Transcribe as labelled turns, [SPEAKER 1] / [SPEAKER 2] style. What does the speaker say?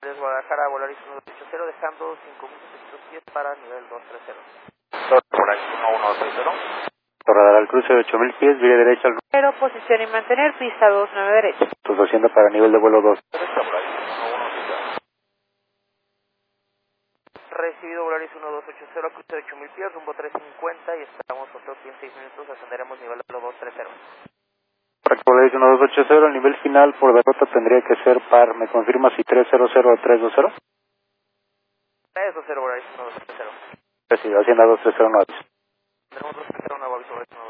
[SPEAKER 1] Desde Guadalajara, Volaris 1280, dejando 5.700 pies para nivel 230.
[SPEAKER 2] Volaris 1130. Radar al cruce de 8000 pies, vía derecha al
[SPEAKER 3] Pero posición y mantener, pista 29 derecha.
[SPEAKER 2] 200 para nivel de vuelo 2.
[SPEAKER 1] Recibido Volaris 1280, cruce de 8000 pies, rumbo 350 y estamos otros 16 minutos, ascenderemos nivel de vuelo 230.
[SPEAKER 2] Volaris 1280, el nivel final por derrota tendría que ser par, ¿me confirma si 300 o 320?
[SPEAKER 1] 320 Volaris 1280.
[SPEAKER 2] Recibido, Hacienda 230 no.
[SPEAKER 1] Tenemos 230, nuevo aviso Volaris 1280.